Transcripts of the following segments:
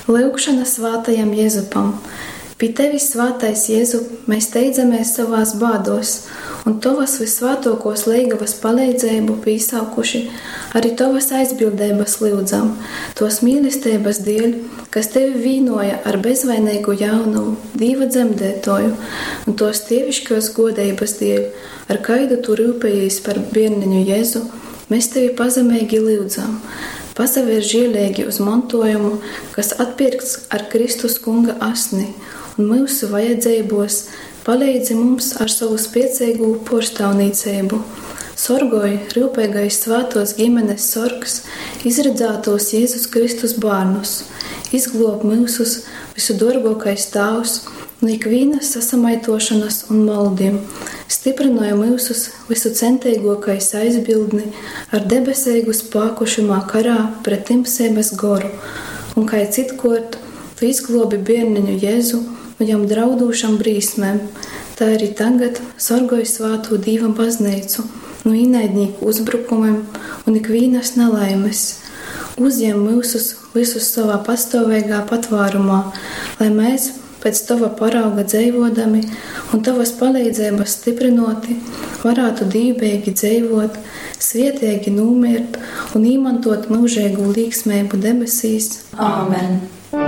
Lūgšana svātajam Jēzupam. Pie tevis, svātais Jēzu, mēs teidzamies savās bādos, un tovas visvātokos leigavas palīdzību pīsaukuši, arī tovas aizbildēbas lūdzam, tos mīlestības dēļ, kas tevi vīnoja ar bezvainīgu jaunu Dīva dzemdētoju, un tos tieviškos godības dēļ, ar kaidu tu rūpējies par bērniņu Jēzu, mēs tevi pazemīgi lūdzam. Pasavēr žēlīgi uz mantojumu, kas atpirkts ar Kristus kunga asni, un mūsu vajadzībos palīdzi mums ar savu spēcīgu porštāvnīcību. Sorgoj rūpīgais svātos ģimenes sorgs, izredzētos Jēzus Kristus bārnus, izglob mūsus visu dorgokais tāvs, no ikvīnas sasamaitošanas un maldiem, stiprināja mūsus visu centīgokais aizbildni ar debesīgu spāku šumā karā pret timsības goru, un kā citkort tu izglobi bērniņu Jēzu no jam draudūšam brīsmēm, tā arī tagad sorgoj svāto Dīva baznīcu no ienaidnieku uzbrukumiem un ikvīnas nelaimes. Uzņem mūsus visus savā pastāvīgā patvārumā, lai mēs pēc tava parauga dzīvodami un tavas palīdzības stiprinoti varētu dīvbīgi dzīvot, svietīgi nūmirt un īmantot mūžīgu līgsmību debesīs. Āmen!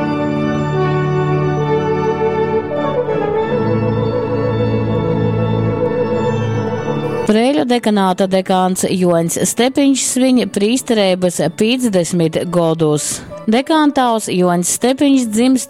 Preiļu dekanāta dekāns Joņs Stepiņš svin prīsterības 50 godus. Dekāntaus Joņs Stepiņš dzims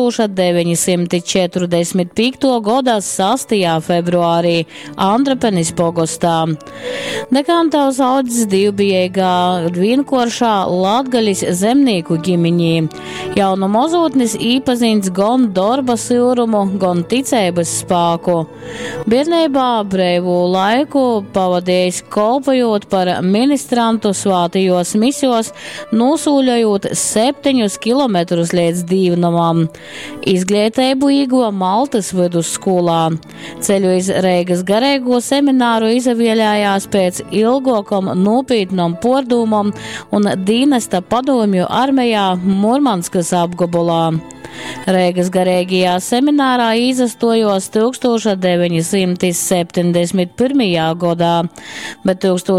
1945. Gadā 6. februārī Andrapenis pogostā. Dekāntaus audzis divbijīgā vienkāršā Latgaļas zemnieku ģimiņī. Jau no mozotnes īpazīts gan darba silrumu, gan ticības spāku. Bērnībā breivu laiku pavadījis kolpojot par ministrantu svātajos misijos, nosūļojot 7 kilometrus līdz Dīvnamam. Izglītību ieguva Maltas vidusskolā. Ceļu iz Reigas garīgo semināru izavieļājās pēc ilgokam nopietnam pordūmam un dīnesta padomju armijā Murmanskas apgabalā. Reigas garīgajā seminārā izastojos 1971. gadā, bet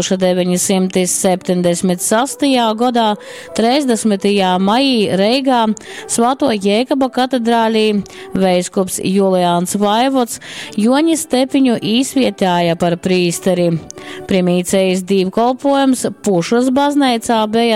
1976. gadā 30. maijā Reigā Svāto Jēkaba katedrālī veiskups Juliāns Vaivods Joņa Stepiņu izvietēja par prīsteri. Primīcējas dīvkolpojums Pušas baznīcā bija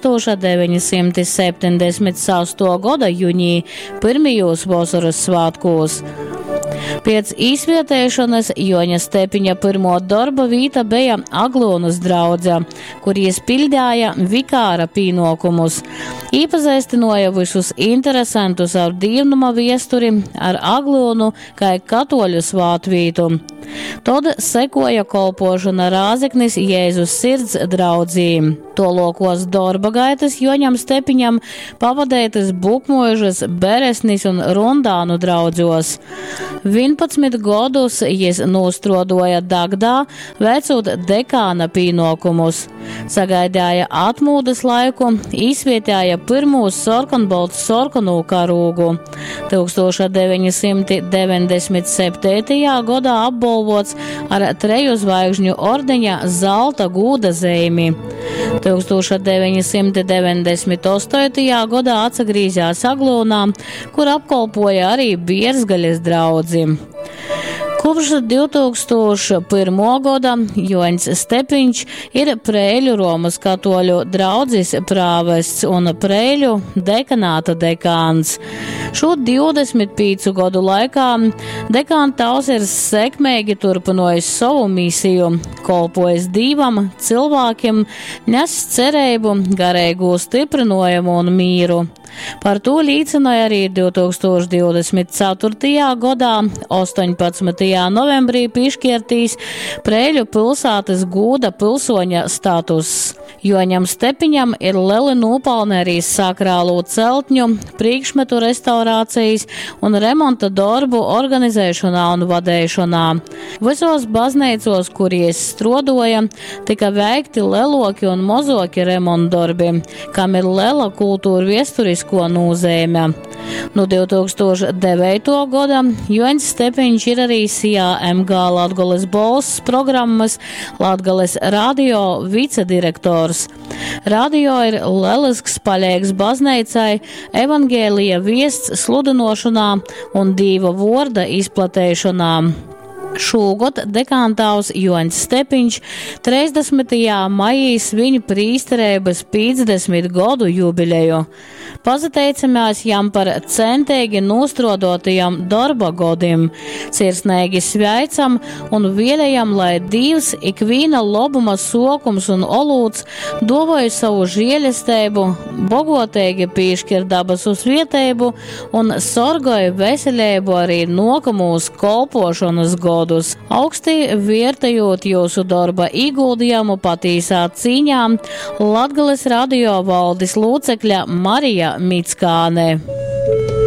1978. gada jūņī pirmajos vasaras svātkos. Pēc izvietēšanas Joņa Stepiņa pirmo darba vīta bija Aglonas draudze, kur iespildīja vikāra pīnokumus. Īpazīstināja visus interesantus ar Dīvnuma viesturi, ar Aglonu kā katoļu svātvītu. Tad sekoja kolpošana Rāzeknis Jēzus sirds draudzī. Tolokos darba gaitas Joņam Stepiņam pavadētas Bukmožas, Beresnis un Rundānu draudzos. 11 gadus jis nostrodoja Dagdā, veicot dekāna pīnokumus. Sagaidāja atmūdas laiku, izvietēja pirmos sarkanbaltu sarkanu karūgu. 1997. gadā apbalvots ar 3 zvaigžņu ordeņa zelta gūda zīmi. 1998. gadā atsagrīzās Aglonā, kur apkalpoja arī Bierzgaļas draudzi. Kopš 2001. gada Joņs Stepiņš ir Preiļu Romas katoļu draudzes prāvests un Preiļu dekanāta dekāns. Šo 25 gadu laikā dekāntaus ir sekmīgi turpinājis savu misiju, kolpojis Dīvam, cilvēkiem, nes cerību, garīgu stiprinājumu un mīru. Par to liecināja arī 2024. gadā 18. novembrī piešķirtīs Preiļu pilsētas gūda pilsoņa status. Joņam Stepiņam ir lieli nopelni arī sakrālo celtņu, priekšmetu restaurācijas un remonta darbu organizēšanā un vadīšanā. Visos baznīcos, kur ies strodoja, tika veikti leloki un mozoki remontdarbi, kam ir liela kultūra viesturiska vēsturisko nozīme. No 2009. gada Juoņs Stepiņš ir arī SIA-MG Latgoles balss programmas Latgoles radio vicedirektors. Radio ir lielisks paļēgs baznīcai, evangēlija viests sludinošanā un Dīva vorda izplatēšanā. Šogad dekantāvs Juoņs Stepiņš 30. maijā svin prīsterības 50 gadu jubileju. Pazateicamies jam par centīgi nostrodotajam darba godiem, sirsnīgi sveicam un vēlējam, lai Dievs ikvīna lobuma sokums un olūts dovoja savu žēlestību, bogotīgi pīškir dabas uz vietēbu un sorgoja veselību arī nokamūs kolpošanas godus, augstī vērtējot jūsu darba ieguldījumu patīsā cīņā Latgoles radio valdes locekļa Marija Mickāne.